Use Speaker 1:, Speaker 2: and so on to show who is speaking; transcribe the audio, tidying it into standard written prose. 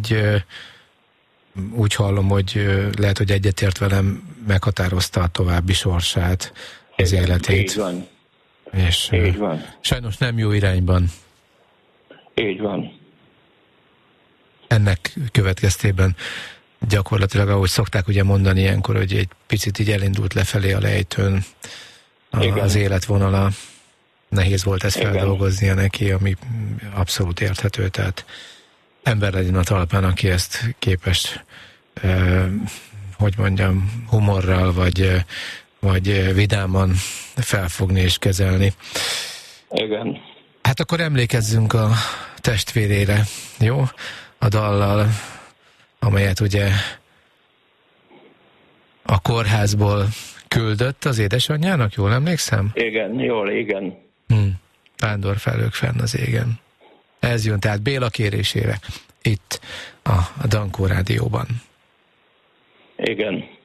Speaker 1: így úgy hallom, hogy lehet, hogy egyetért velem, meghatározta a további sorsát, az életét.
Speaker 2: Így van.
Speaker 1: És
Speaker 2: így van.
Speaker 1: Sajnos nem jó irányban.
Speaker 2: Így van.
Speaker 1: Ennek következtében gyakorlatilag, ahogy szokták ugye mondani ilyenkor, hogy egy picit így elindult lefelé a lejtőn az életvonala. Nehéz volt ezt feldolgoznia neki, ami abszolút érthető, tehát ember legyen a talpán, aki ezt képes, hogy mondjam, humorral, vagy vidáman felfogni és kezelni.
Speaker 2: Igen.
Speaker 1: Hát akkor emlékezzünk a testvérére, jó? A dallal, amelyet ugye a kórházból küldött az édesanyjának, jól emlékszem?
Speaker 2: Igen, jól, igen.
Speaker 1: Vándor felők fenn az égen. Ez jön tehát Béla kérésére, itt a Dankó Rádióban.
Speaker 2: Igen.